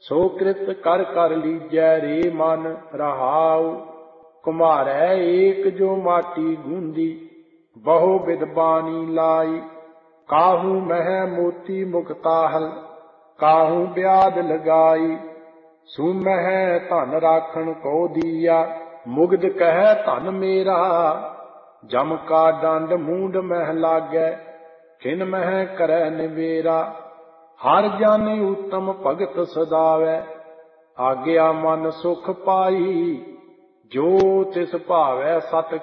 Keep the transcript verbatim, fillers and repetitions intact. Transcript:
ਸੋ ਕ੍ਰਿਤ ਕਰ ਕਰ ਲੀਜੈ ਰੇ ਮਨ ਰਹਾਉ। ਕੁਮਾਰੈ ਏਕ ਜੋ ਮਾਟੀ ਗੂੰਦੀ ਬਹੁ ਬਿਦ ਬਾਣੀ ਲਾਈ। ਕਾਹੂ ਮਹਿ ਮੋਤੀ ਮੁਕਤਾਹਲ ਕਾਹੂ ਬਿਆਦ ਲਗਾਈ। ਸੂਮਹਿ ਧਨ ਰਾਖਣ ਕੋ ਦੀਆ ਮੁਗਧ ਕਹਿ ਧਨ ਮੇਰਾ। ਜਮ ਕਾ ਡੰਡ ਮੂੰਡ ਮਹਿ ਲਾਗੈ ਖਿਨ ਮਹਿ ਕਰੈ ਨਿਬੇਰਾ। ਹਰ ਜਨ ਉਤਮ ਭਗਤ ਸਦਾਵੈ ਆਗਿਆ ਮਨ ਸੁਖ ਪਾਈ। ਜੋ ਤਿਸ ਭਾਵੈ ਸਤ